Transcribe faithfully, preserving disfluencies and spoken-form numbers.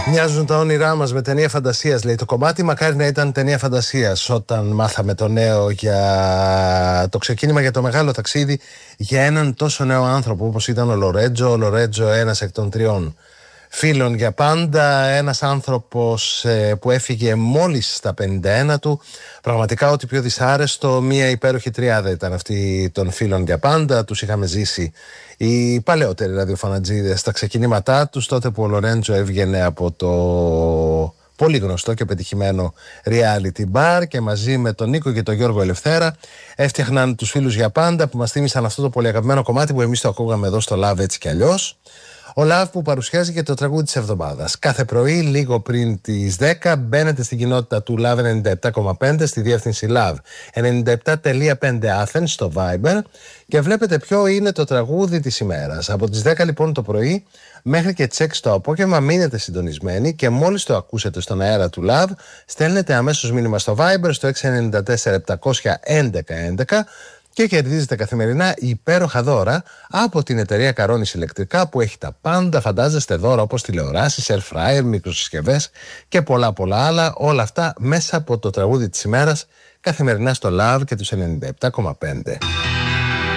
Μοιάζουν τα όνειρά μας με ταινία φαντασίας, λέει το κομμάτι. Μακάρι να ήταν ταινία φαντασίας όταν μάθαμε το νέο για το ξεκίνημα για το μεγάλο ταξίδι για έναν τόσο νέο άνθρωπο όπως ήταν ο Λορέτζο. Ο Λορέτζο, ένας εκ των τριών φίλων για πάντα, ένας άνθρωπος ε, που έφυγε μόλις στα πενήντα ένα του. Πραγματικά ό,τι πιο δυσάρεστο, μια υπέροχη τριάδα ήταν αυτή των φίλων για πάντα. Τους είχαμε ζήσει οι παλαιότεροι ραδιοφωνατζίδες στα ξεκινήματά τους, τότε που ο Λορέντζο έβγαινε από το πολύ γνωστό και πετυχημένο reality bar και μαζί με τον Νίκο και τον Γιώργο Ελευθέρα έφτιαχναν τους φίλους για πάντα, που μας θύμισαν αυτό το πολύ αγαπημένο κομμάτι που εμείς το ακούγαμε εδώ στο Love έτσι κι αλλιώς. Ο Love που παρουσιάζει και το τραγούδι της εβδομάδας. Κάθε πρωί, λίγο πριν τις δέκα, μπαίνετε στην κοινότητα του Love ενενήντα επτά κόμμα πέντε στη διεύθυνση Love ενενήντα επτά κόμμα πέντε Athens στο Viber και βλέπετε ποιο είναι το τραγούδι της ημέρας. Από τις δέκα λοιπόν το πρωί μέχρι και τις έξι το απόγευμα μείνετε συντονισμένοι και μόλις το ακούσετε στον αέρα του Love στέλνετε αμέσως μήνυμα στο Viber στο έξι εννιά τέσσερα επτακόσια έντεκα έντεκα και κερδίζετε καθημερινά υπέροχα δώρα από την εταιρεία Καρώνης Ηλεκτρικά, που έχει τα πάντα. Φαντάζεστε δώρα όπως τηλεοράσεις, air fryer, μικροσυσκευές και πολλά πολλά άλλα. Όλα αυτά μέσα από το τραγούδι της ημέρας καθημερινά στο Love και τους ενενήντα επτά κόμμα πέντε.